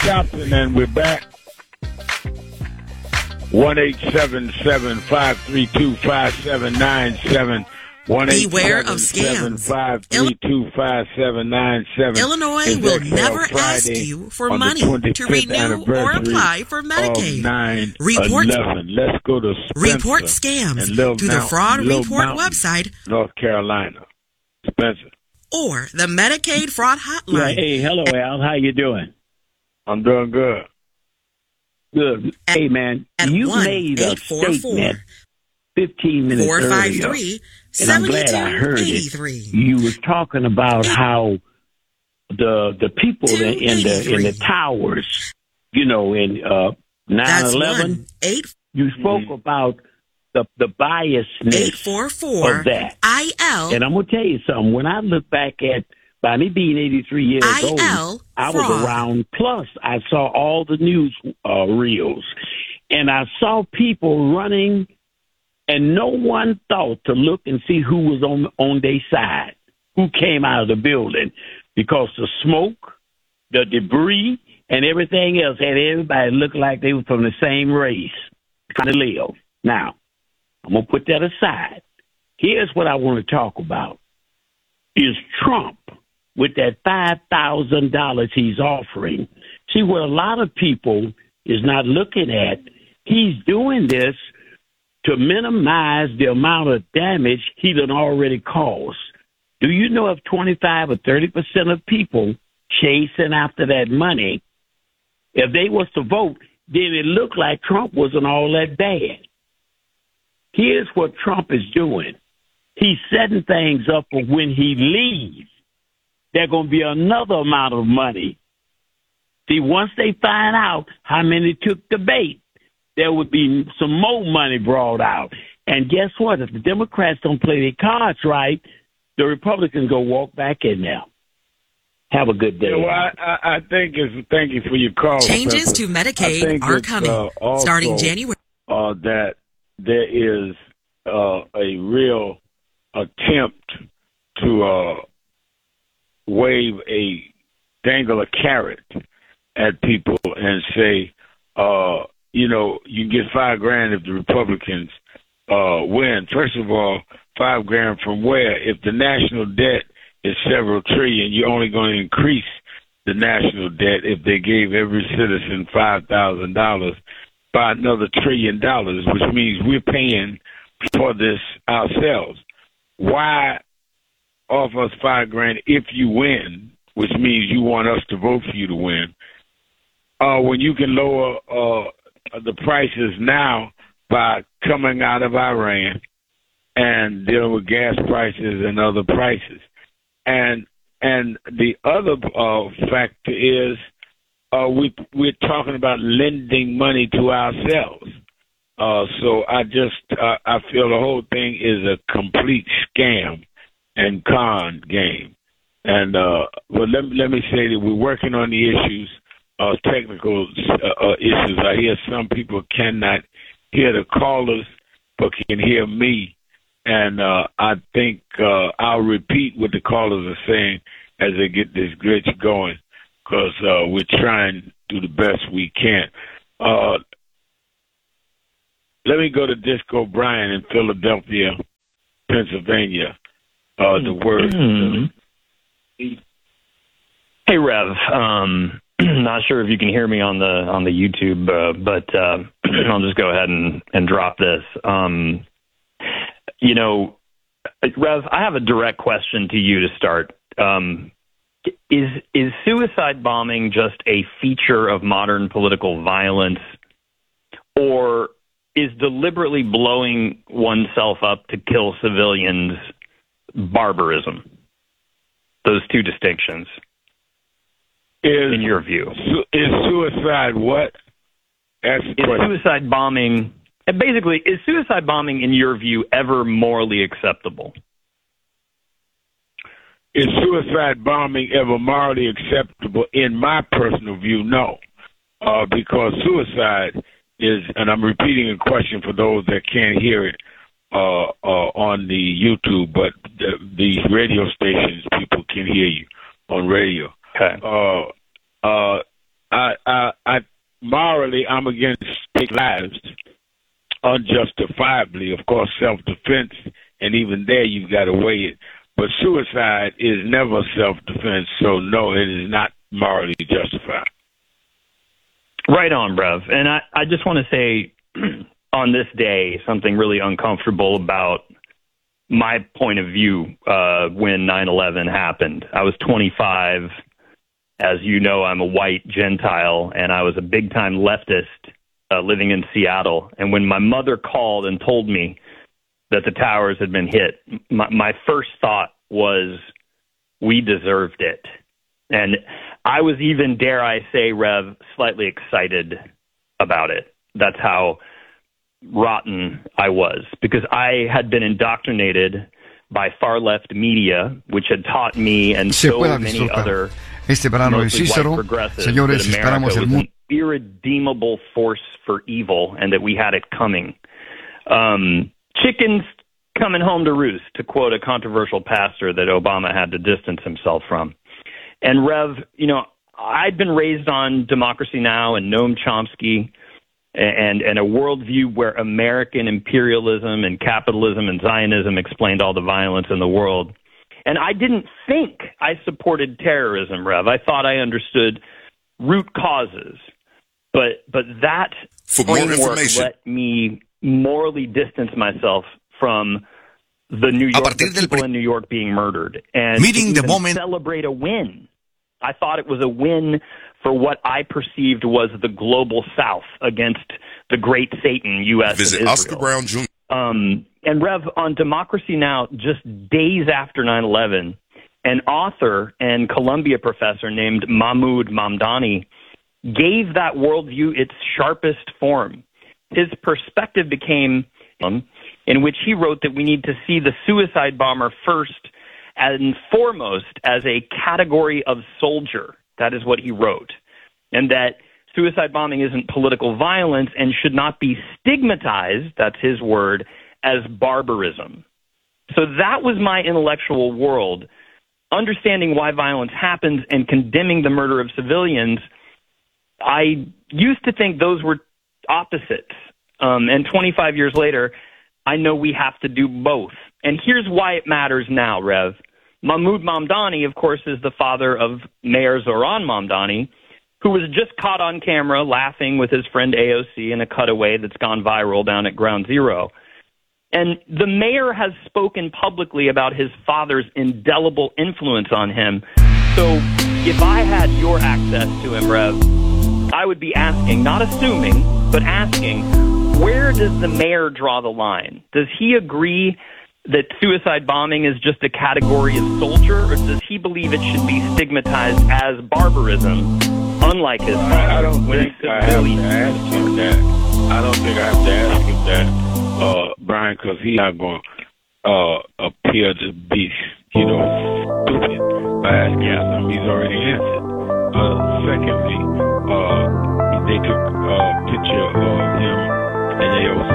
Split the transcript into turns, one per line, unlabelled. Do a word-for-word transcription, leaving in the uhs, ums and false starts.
Johnson, and we're back. one eight seven seven, five three two, five seven nine seven.
Beware of scams.
five three two, five seven nine seven.
Illinois will never ask you for money to renew or apply for Medicaid. Report,
Let's go to Spencer
report scams to the Fraud Report website,
North Carolina. Spencer.
Or the Medicaid Fraud Hotline.
Hey, hello, Al. How you doing?
I'm doing good.
Good.
At,
hey, man, you made a statement fifteen minutes
four five
earlier,
three,
and I'm glad I heard it. You were talking about how the the people in the in the towers, you know, in uh, nine eleven, you spoke mm-hmm. about the the biasness
eight four four
of that.
I L.
And I'm gonna tell you something. When I look back at by me being eighty-three years
I L
old, I was around. Plus, I saw all the news uh, reels, and I saw people running, and no one thought to look and see who was on on their side, who came out of the building, because the smoke, the debris, and everything else had everybody look like they were from the same race, trying to live. Now, I'm gonna put that aside. Here's what I want to talk about: is Trump. With that five thousand dollars he's offering. See, what a lot of people is not looking at, he's doing this to minimize the amount of damage he done already caused. Do you know if twenty-five or thirty percent of people chasing after that money, if they was to vote, then it looked like Trump wasn't all that bad. Here's what Trump is doing. He's setting things up for when he leaves. There's going to be another amount of money. See, once they find out how many took the bait, there would be some more money brought out. And guess what? If the Democrats don't play their cards right, the Republicans go walk back in there. Have a good day.
Yeah, well, I, I think it's, thank you for your call.
Changes
Professor.
to Medicaid are coming, uh, also, starting January.
Uh, that there is uh, a real attempt to uh, wave a dangle a carrot at people and say, uh, you know, you get five grand if the Republicans uh, win. First of all, five grand from where? If the national debt is several trillion, you're only going to increase the national debt if they gave every citizen five thousand dollars by another trillion dollars, which means we're paying for this ourselves. Why offer us five grand if you win, which means you want us to vote for you to win, uh, when you can lower uh, the prices now by coming out of Iran and dealing with gas prices and other prices. And and the other uh, factor is uh, we, we're talking about lending money to ourselves. Uh, so I just uh, I feel the whole thing is a complete scam and con game. And uh, well, let, let me say that we're working on the issues, uh, technical uh, uh, issues. I hear some people cannot hear the callers, but can hear me. And uh, I think uh, I'll repeat what the callers are saying as they get this glitch going, because uh, we're trying to do the best we can. Uh, let me go to Disco Brian in Philadelphia, Pennsylvania. Uh, the word.
Mm-hmm. Hey, Rev. Um, not sure if you can hear me on the on the YouTube, uh, but uh, I'll just go ahead and, and drop this. Um, you know, Rev, I have a direct question to you to start. Um, is is suicide bombing just a feature of modern political violence, or is deliberately blowing oneself up to kill civilians barbarism? Those two distinctions,
is,
in your view.
Is suicide what? That's
is suicide bombing, basically, is suicide bombing, in your view, ever morally acceptable?
Is suicide bombing ever morally acceptable? In my personal view, no. Uh, because suicide is, and I'm repeating a question for those that can't hear it, Uh, uh, on the YouTube, but the, these radio stations, people can hear you on radio.
Okay.
Uh, uh, I, I, I morally, I'm against take lives unjustifiably. Of course, self-defense, and even there, you've got to weigh it. But suicide is never self-defense, so no, it is not morally justified.
Right on, Rev. And I, I just want to say on this day something really uncomfortable about my point of view uh, when nine eleven happened. I was twenty-five. As you know, I'm a white Gentile, and I was a big-time leftist uh, living in Seattle. And when my mother called and told me that the towers had been hit, my, my first thought was, we deserved it. And I was even, dare I say, Rev, slightly excited about it. That's how rotten I was, because I had been indoctrinated by far-left media, which had taught me and so many other
este verano de Cícero, señores, esperamos el mundo.
Irredeemable force for evil, and that we had it coming. Um, chickens coming home to roost, to quote a controversial pastor that Obama had to distance himself from. And Rev, you know, I'd been raised on Democracy Now! And Noam Chomsky, and and a worldview where American imperialism and capitalism and Zionism explained all the violence in the world. And I didn't think I supported terrorism, Rev. I thought I understood root causes. But but that
For more
framework
information.
let me morally distance myself from the New York the people in New York being murdered, and
Meeting
to
the moment.
celebrate a win. I thought it was a win for what I perceived was the global South against the great Satan, U S
Visit
and Israel.
Oscar Brown Junior
Um, and Rev, on Democracy Now!, just days after nine eleven, an author and Columbia professor named Mahmoud Mamdani gave that worldview its sharpest form. His perspective became um, in which he wrote that we need to see the suicide bomber first and foremost as a category of soldier. That is what he wrote. And that suicide bombing isn't political violence and should not be stigmatized, that's his word, as barbarism. So that was my intellectual world. Understanding why violence happens and condemning the murder of civilians, I used to think those were opposites. Um, and twenty-five years later, I know we have to do both. And here's why it matters now, Rev. Mahmoud Mamdani, of course, is the father of Mayor Zoran Mamdani, who was just caught on camera laughing with his friend A O C in a cutaway that's gone viral down at Ground Zero. And the mayor has spoken publicly about his father's indelible influence on him. So if I had your access to him, Rev, I would be asking, not assuming, but asking, where does the mayor draw the line? Does he agree that suicide bombing is just a category of soldier, or does he believe it should be stigmatized as barbarism, unlike his father?
I don't think I have to ask him that. I don't think I have to ask him that, uh, Brian, because he's not going to uh, appear to be, you know, stupid by asking
Yeah.
something he's already answered. Uh, secondly, uh, they took a picture of him and they